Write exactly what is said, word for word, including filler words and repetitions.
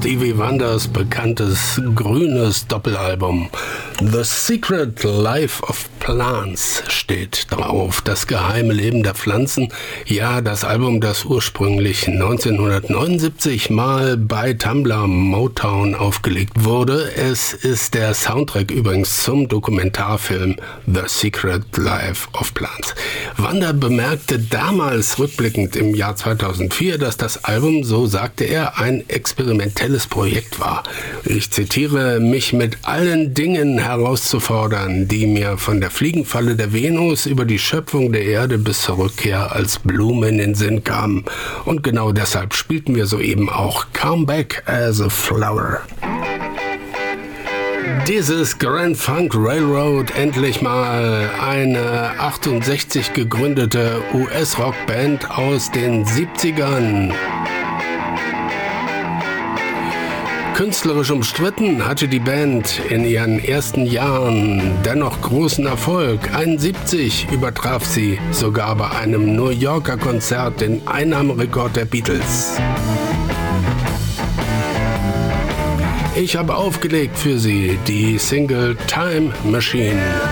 Stevie Wonders bekanntes grünes Doppelalbum. The Secret Life of Plants steht drauf. Das geheime Leben der Pflanzen. Ja, das Album, das ursprünglich neunzehnhundertneunundsiebzig mal bei Tumblr Motown aufgelegt wurde. Es ist der Soundtrack übrigens zum Dokumentarfilm The Secret Life of Plants. Wanda bemerkte damals rückblickend im Jahr zweitausendvier, dass das Album, so sagte er, ein experimentelles Projekt war. Ich zitiere, mich mit allen Dingen herauszufordern, die mir von der Fliegenfalle der Venus über die Schöpfung der Erde bis zur Rückkehr als Blume in den Sinn kamen. Und genau deshalb spielten wir soeben auch Come Back as a Flower. Dieses Grand Funk Railroad, endlich mal eine achtundsechzig gegründete U S-Rockband aus den siebzigern. Künstlerisch umstritten hatte die Band in ihren ersten Jahren dennoch großen Erfolg. einundsiebzig übertraf sie sogar bei einem New Yorker Konzert den Einnahmerekord der Beatles. Ich habe aufgelegt für Sie die Single Time Machine.